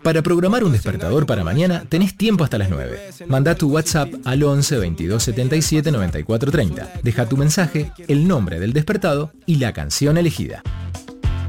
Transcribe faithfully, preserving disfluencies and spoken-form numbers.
Para programar un despertador para mañana tenés tiempo hasta las nueve. Manda tu WhatsApp al once veintidós setenta y siete noventa y cuatro treinta. Deja tu mensaje, el nombre del despertado y la canción elegida.